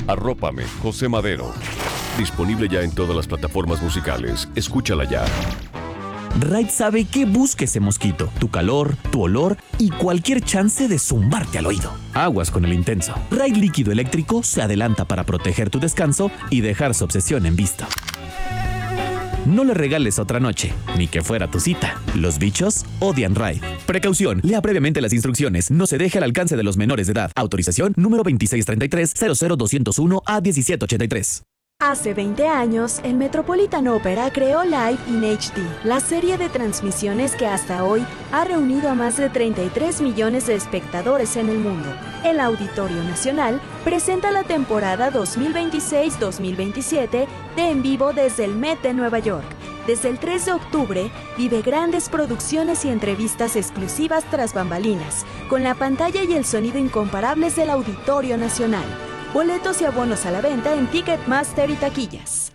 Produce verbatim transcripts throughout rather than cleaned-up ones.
Arrópame, José Madero. Disponible ya en todas las plataformas musicales. Escúchala ya. Raid sabe qué busca ese mosquito, tu calor, tu olor y cualquier chance de zumbarte al oído. Aguas con el intenso. Raid líquido eléctrico se adelanta para proteger tu descanso y dejar su obsesión en vista. No le regales otra noche, ni que fuera tu cita. Los bichos odian Raid. Precaución, lea previamente las instrucciones. No se deje al alcance de los menores de edad. Autorización número veintiséis treinta y tres cero cero doscientos uno a diecisiete ochenta y tres. Hace veinte años, el Metropolitan Opera creó Live in H D, la serie de transmisiones que hasta hoy ha reunido a más de treinta y tres millones de espectadores en el mundo. El Auditorio Nacional presenta la temporada dos mil veintiséis dos mil veintisiete de En Vivo desde el Met de Nueva York. Desde el tres de octubre, vive grandes producciones y entrevistas exclusivas tras bambalinas, con la pantalla y el sonido incomparables del Auditorio Nacional. Boletos y abonos a la venta en Ticketmaster y taquillas.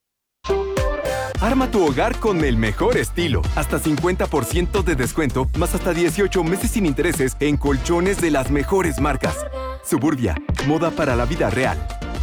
Arma tu hogar con el mejor estilo. Hasta cincuenta por ciento de descuento, más hasta dieciocho meses sin intereses en colchones de las mejores marcas. Suburbia, moda para la vida real.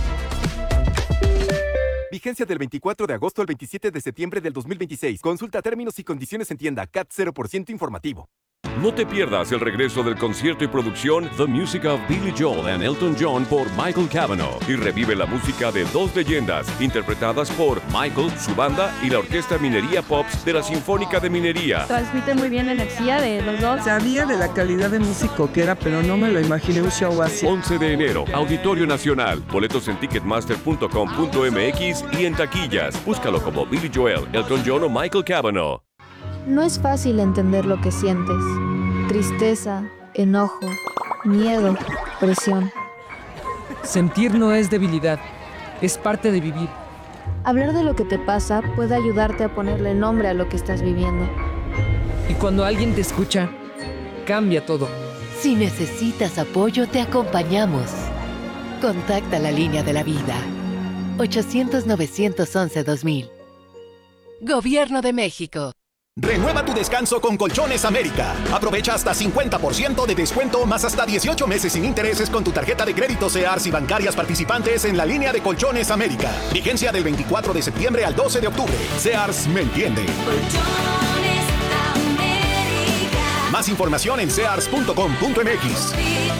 Vigencia del veinticuatro de agosto al veintisiete de septiembre del dos mil veintiséis. Consulta términos y condiciones en tienda. C A T cero por ciento informativo. No te pierdas el regreso del concierto y producción The Music of Billy Joel and Elton John por Michael Cavanaugh y revive la música de dos leyendas interpretadas por Michael, su banda y la Orquesta Minería Pops de la Sinfónica de Minería. Transmite muy bien la energía de los dos. Sabía de la calidad de músico que era, pero no me lo imaginé un show así. once de enero, Auditorio Nacional. Boletos en ticketmaster punto com punto m x y en taquillas. Búscalo como Billy Joel, Elton John o Michael Cavanaugh. No es fácil entender lo que sientes. Tristeza, enojo, miedo, presión. Sentir no es debilidad, es parte de vivir. Hablar de lo que te pasa puede ayudarte a ponerle nombre a lo que estás viviendo. Y cuando alguien te escucha, cambia todo. Si necesitas apoyo, te acompañamos. Contacta la línea de la vida. ochocientos, novecientos once, dos mil. Gobierno de México. Renueva tu descanso con Colchones América. Aprovecha hasta cincuenta por ciento de descuento más hasta dieciocho meses sin intereses con tu tarjeta de crédito Sears y bancarias participantes en la línea de Colchones América. Vigencia del veinticuatro de septiembre al doce de octubre. Sears me entiende. Colchones América. Más información en sears punto com punto m x.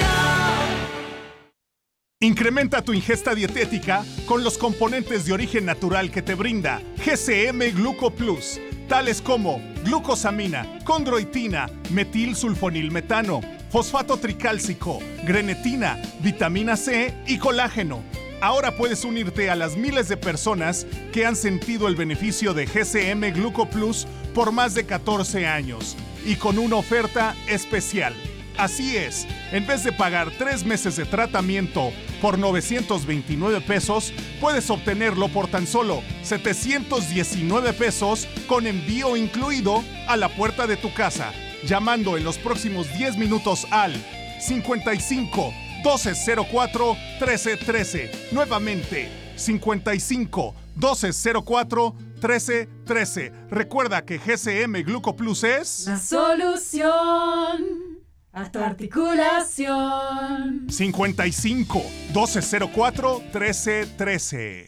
Incrementa tu ingesta dietética con los componentes de origen natural que te brinda G C M Gluco Plus, tales como glucosamina, condroitina, metilsulfonilmetano, fosfato tricálcico, grenetina, vitamina C y colágeno. Ahora puedes unirte a las miles de personas que han sentido el beneficio de G C M Gluco Plus por más de catorce años y con una oferta especial. Así es, en vez de pagar tres meses de tratamiento por novecientos veintinueve pesos, puedes obtenerlo por tan solo setecientos diecinueve pesos con envío incluido a la puerta de tu casa, llamando en los próximos diez minutos al cincuenta y cinco, doce cero cuatro, trece trece. Nuevamente, cincuenta y cinco, doce cero cuatro, trece trece. Recuerda que G C M Gluco Plus es la solución a tu articulación. cincuenta y cinco, doce cero cuatro, trece trece.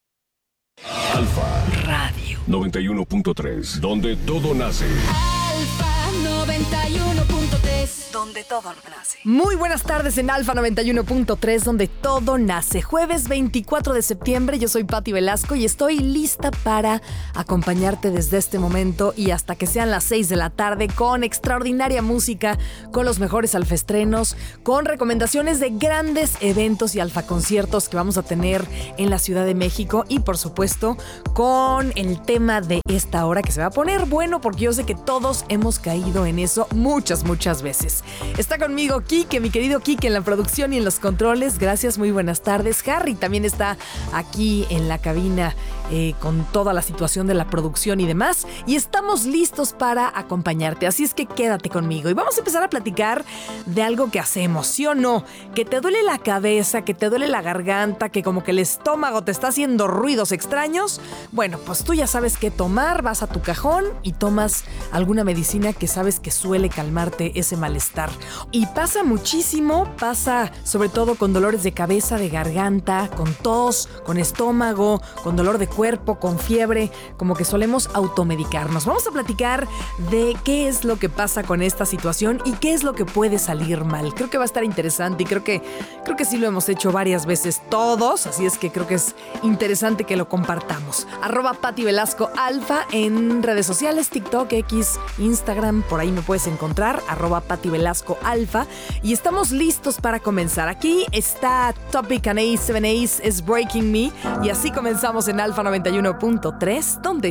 Alfa Radio noventa y uno punto tres, donde todo nace. Alfa noventa y uno punto tres, donde todo nace. Muy buenas tardes en Alfa noventa y uno punto tres, donde todo nace. Jueves veinticuatro de septiembre, yo soy Pati Velasco y estoy lista para acompañarte desde este momento y hasta que sean las seis de la tarde con extraordinaria música, con los mejores alfaestrenos, con recomendaciones de grandes eventos y alfaconciertos que vamos a tener en la Ciudad de México y por supuesto con el tema de esta hora que se va a poner bueno porque yo sé que todos hemos caído en eso muchas, muchas veces. Está conmigo Quique, mi querido Quique, en la producción y en los controles. Gracias, muy buenas tardes. Harry también está aquí en la cabina eh, con toda la situación de la producción y demás. Y estamos listos para acompañarte, así es que quédate conmigo. Y vamos a empezar a platicar de algo que hacemos, ¿sí o no? Que te duele la cabeza, que te duele la garganta, que como que el estómago te está haciendo ruidos extraños. Bueno, pues tú ya sabes qué tomar, vas a tu cajón y tomas alguna medicina que sabes que suele calmarte ese malestar. malestar. Y pasa muchísimo, pasa sobre todo con dolores de cabeza, de garganta, con tos, con estómago, con dolor de cuerpo, con fiebre, como que solemos automedicarnos. Vamos a platicar de qué es lo que pasa con esta situación y qué es lo que puede salir mal. Creo que va a estar interesante y creo que, creo que sí lo hemos hecho varias veces todos, así es que creo que es interesante que lo compartamos. Arroba Pati Velasco Alfa en redes sociales, TikTok, X, Instagram, por ahí me puedes encontrar, arroba Pati Velasco Alfa. Y estamos listos para comenzar. Aquí está Topic and A, siete A's es Breaking Me. Y así comenzamos en Alfa noventa y uno punto tres, donde